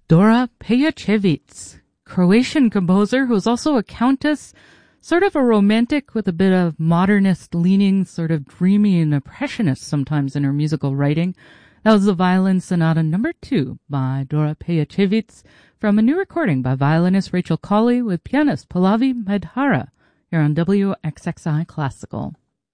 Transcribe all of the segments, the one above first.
Dora Pejacevic, Croatian composer who's also a countess, sort of a romantic with a bit of modernist leanings, sort of dreamy and impressionist sometimes in her musical writing. That was the Violin Sonata No. 2 by Dora Pejacevic from a new recording by violinist Rachel Colley with pianist Pallavi Medhara here on WXXI Classical.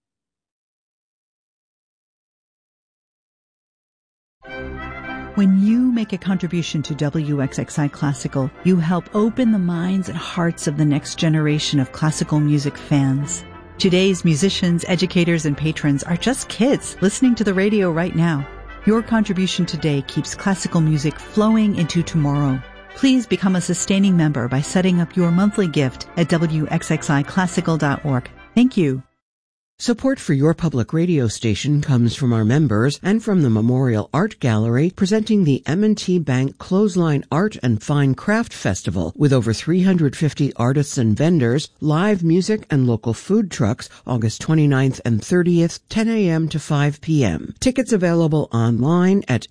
When you make a contribution to WXXI Classical, you help open the minds and hearts of the next generation of classical music fans. Today's musicians, educators, and patrons are just kids listening to the radio right now. Your contribution today keeps classical music flowing into tomorrow. Please become a sustaining member by setting up your monthly gift at WXXIClassical.org. Thank you. Support for your public radio station comes from our members and from the Memorial Art Gallery presenting the M&T Bank Clothesline Art and Fine Craft Festival with over 350 artists and vendors, live music and local food trucks August 29th and 30th, 10 a.m. to 5 p.m. Tickets available online at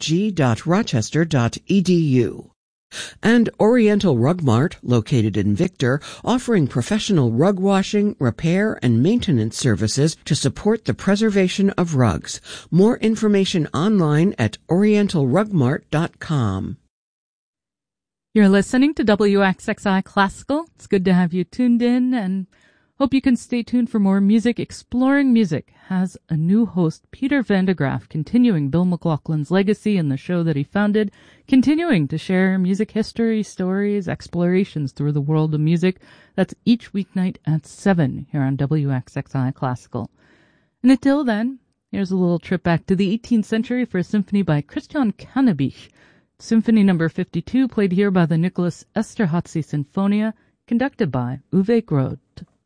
mag.rochester.edu. And Oriental Rug Mart, located in Victor, offering professional rug washing, repair, and maintenance services to support the preservation of rugs. More information online at orientalrugmart.com. You're listening to WXXI Classical. It's good to have you tuned in, and hope you can stay tuned for more music. Exploring Music has a new host, Peter Van de Graaf, continuing Bill McLaughlin's legacy in the show that he founded, continuing to share music history, stories, explorations through the world of music. That's each weeknight at 7 here on WXXI Classical. And until then, here's a little trip back to the 18th century for a symphony by Christian Cannabich. Symphony number 52, played here by the Nicholas Esterházy Sinfonia, conducted by Uwe Groth.